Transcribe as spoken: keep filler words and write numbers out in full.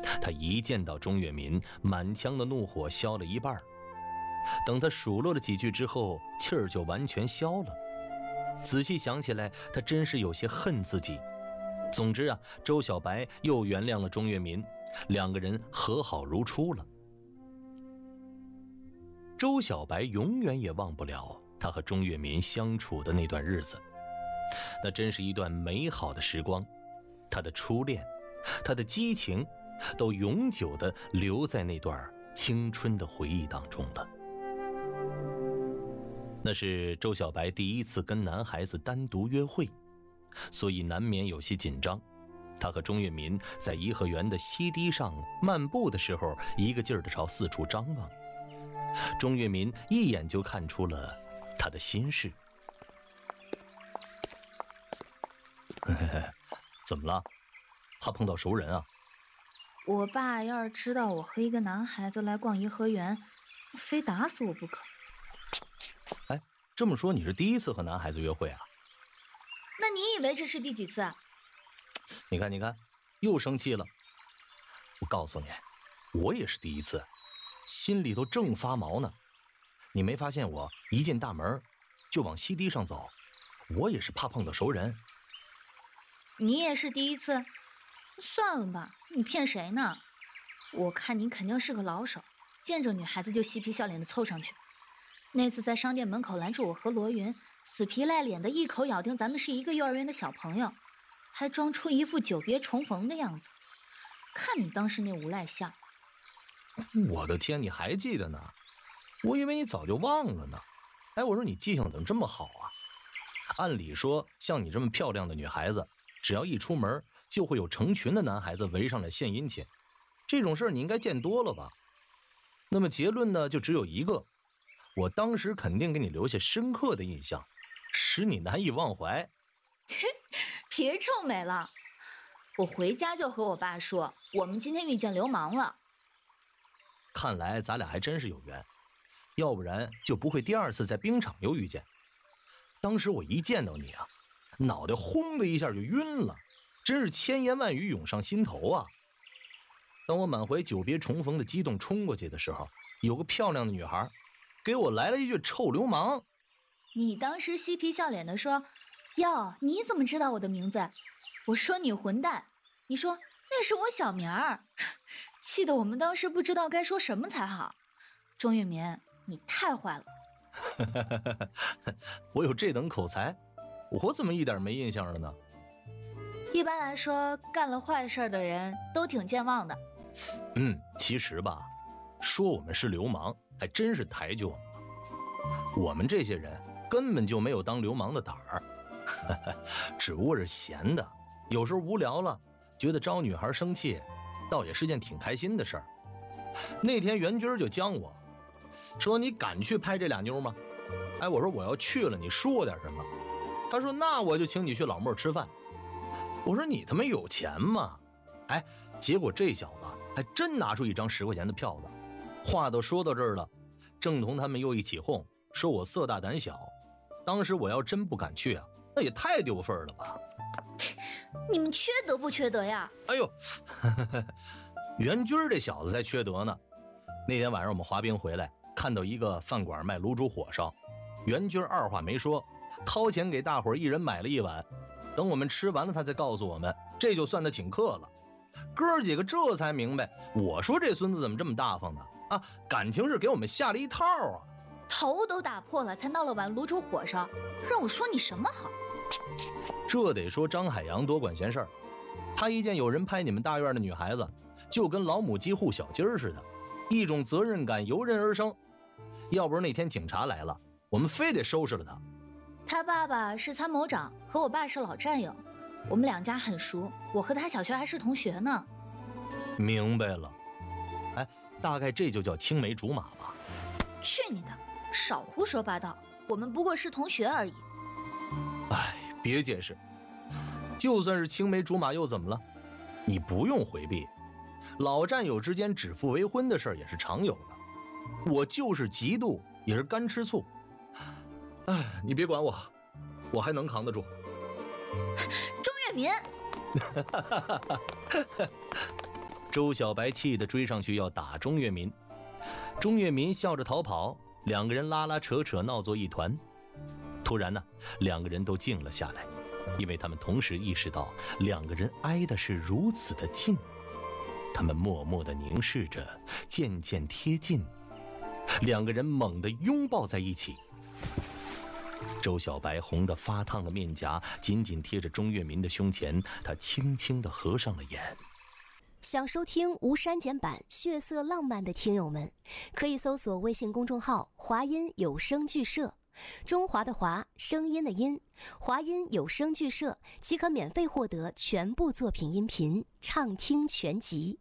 他一见到钟跃民，满腔的怒火消了一半。等他数落了几句之后，气儿就完全消了。仔细想起来，他真是有些恨自己。总之啊，周小白又原谅了钟跃民，两个人和好如初了。周小白永远也忘不了他和钟跃民相处的那段日子，那真是一段美好的时光。他的初恋，他的激情，都永久地留在那段青春的回忆当中了。那是周小白第一次跟男孩子单独约会，所以难免有些紧张。他和钟跃民在颐和园的溪堤上漫步的时候，一个劲儿地朝四处张望。钟跃民一眼就看出了他的心事。怎么了？怕碰到熟人啊？ 我爸要是知道我和一个男孩子来逛颐和园，非打死我不可。 哎，这么说你是第一次和男孩子约会啊？ 那你以为这是第几次？ 你看你看，又生气了。我告诉你，我也是第一次，心里头正发毛呢。你没发现我一进大门就往溪堤上走，我也是怕碰到熟人。 你也是第一次？算了吧，你骗谁呢？我看你肯定是个老手，见着女孩子就嬉皮笑脸的凑上去。那次在商店门口拦住我和罗云，死皮赖脸的一口咬定咱们是一个幼儿园的小朋友，还装出一副久别重逢的样子。看你当时那无赖相。 我的天，你还记得呢？我以为你早就忘了呢。哎，我说你记性怎么这么好啊？按理说像你这么漂亮的女孩子，只要一出门就会有成群的男孩子围上来献殷勤，这种事儿你应该见多了吧？那么结论呢，就只有一个，我当时肯定给你留下深刻的印象，使你难以忘怀。 别臭美了，我回家就和我爸说，我们今天遇见流氓了。 看来咱俩还真是有缘，要不然就不会第二次在冰场又遇见。当时我一见到你啊，脑袋轰的一下就晕了，真是千言万语涌上心头啊。当我满怀久别重逢的激动冲过去的时候，有个漂亮的女孩给我来了一句臭流氓。 你当时嬉皮笑脸的说，哟，你怎么知道我的名字？我说你混蛋，你说那是我小名儿，气得我们当时不知道该说什么才好。钟跃民，你太坏了。 我有这等口才，我怎么一点没印象了呢？ 一般来说，干了坏事的人都挺健忘的。 嗯，其实吧，说我们是流氓还真是抬举我们了。我们这些人根本就没有当流氓的胆儿，只不过是闲的，有时候无聊了，觉得招女孩生气倒也是件挺开心的事儿。那天袁军就将我说，你敢去拍这俩妞吗？哎，我说我要去了，你说我点什么？他说那我就请你去老莫吃饭。我说你他妈有钱吗？哎，结果这小子还真拿出一张十块钱的票子。话都说到这儿了，郑彤他们又一起哄，说我色大胆小。当时我要真不敢去啊，那也太丢份了吧。 你们缺德不缺德呀？ 哎呦，袁军这小子才缺德呢。那天晚上我们滑冰回来，看到一个饭馆卖卤煮火烧，袁军二话没说，掏钱给大伙一人买了一碗。等我们吃完了，他才告诉我们，这就算他请客了。哥几个这才明白，我说这孙子怎么这么大方呢？啊，感情是给我们下了一套啊！ 头都打破了，才闹了碗卤煮火烧，让我说你什么好？ 这得说张海洋多管闲事儿。他一见有人拍你们大院的女孩子，就跟老母鸡护小鸡儿似的，一种责任感油然而生。要不是那天警察来了，我们非得收拾了他。 他爸爸是参谋长，和我爸是老战友，我们两家很熟，我和他小学还是同学呢。 明白了。哎，大概这就叫青梅竹马吧。 去你的，少胡说八道，我们不过是同学而已。 哎，别解释，就算是青梅竹马又怎么了？你不用回避，老战友之间指腹为婚的事儿也是常有的。我就是嫉妒，也是干吃醋。哎，你别管我，我还能扛得住。 钟跃民， 周小白气得追上去要打钟跃民，钟跃民笑着逃跑，两个人拉拉扯扯闹作一团。突然呢，两个人都静了下来，因为他们同时意识到两个人挨的是如此的近。他们默默地凝视着，渐渐贴近，两个人猛地拥抱在一起。周小白红得发烫的面颊紧紧贴着钟跃民的胸前，他轻轻地合上了眼。 想收听无删减版血色浪漫的听友们，可以搜索微信公众号华音有声剧社，中华的华，声音的音，华音有声剧社，即可免费获得全部作品音频畅听全集。